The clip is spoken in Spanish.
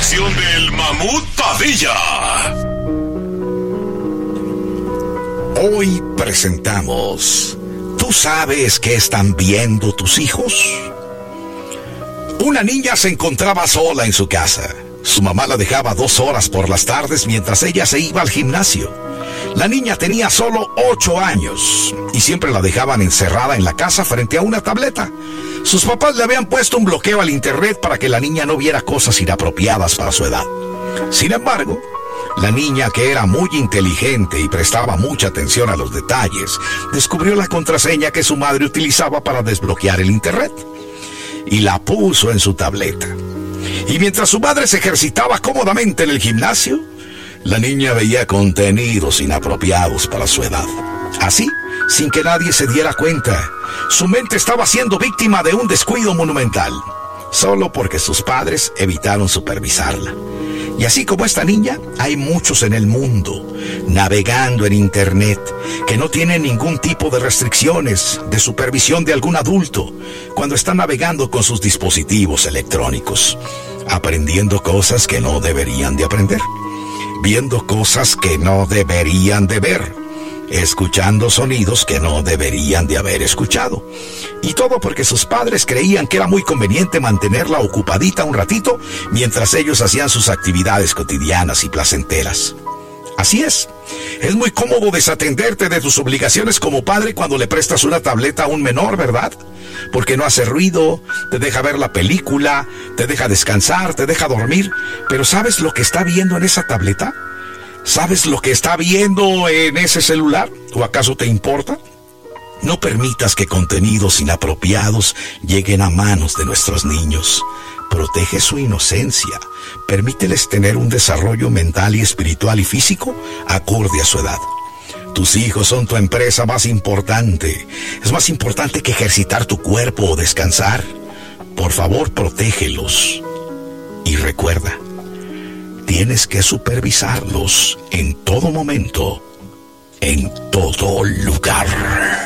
sección del Mamut Padilla. Hoy presentamos ¿Tú sabes qué están viendo tus hijos? Una niña se encontraba sola en su casa. Su mamá la dejaba 2 horas por las tardes mientras ella se iba al gimnasio. La niña tenía solo 8 años y siempre la dejaban encerrada en la casa frente a una tableta. Sus papás le habían puesto un bloqueo al internet para que la niña no viera cosas inapropiadas para su edad. Sin embargo, la niña, que era muy inteligente y prestaba mucha atención a los detalles, descubrió la contraseña que su madre utilizaba para desbloquear el internet y la puso en su tableta. Y mientras su madre se ejercitaba cómodamente en el gimnasio, la niña veía contenidos inapropiados para su edad. Así, sin que nadie se diera cuenta, su mente estaba siendo víctima de un descuido monumental, solo porque sus padres evitaron supervisarla. Y así como esta niña, hay muchos en el mundo, navegando en internet, que no tienen ningún tipo de restricciones, de supervisión de algún adulto, cuando están navegando con sus dispositivos electrónicos, aprendiendo cosas que no deberían de aprender, viendo cosas que no deberían de ver, escuchando sonidos que no deberían de haber escuchado. Y todo porque sus padres creían que era muy conveniente mantenerla ocupadita un ratito mientras ellos hacían sus actividades cotidianas y placenteras. Así es muy cómodo desatenderte de tus obligaciones como padre cuando le prestas una tableta a un menor, ¿verdad? Porque no hace ruido, te deja ver la película, te deja descansar, te deja dormir. Pero ¿sabes lo que está viendo en esa tableta? ¿Sabes lo que está viendo en ese celular? ¿O acaso te importa? No permitas que contenidos inapropiados lleguen a manos de nuestros niños. Protege su inocencia. Permíteles tener un desarrollo mental y espiritual y físico acorde a su edad. Tus hijos son tu empresa más importante. Es más importante que ejercitar tu cuerpo o descansar. Por favor, protégelos. Y recuerda, tienes que supervisarlos en todo momento, en todo lugar.